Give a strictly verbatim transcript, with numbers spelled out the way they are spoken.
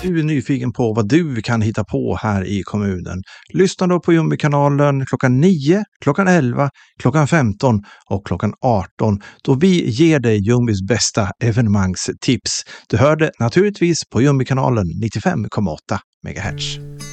du är nyfiken på vad du kan hitta på här i kommunen, lyssna då på Jumbi-kanalen klockan nio, klockan elva, klockan femton och klockan arton då vi ger dig Jumbis bästa evenemangstips. Du hörde naturligtvis på Jumbi-kanalen nittiofem komma åtta megahertz.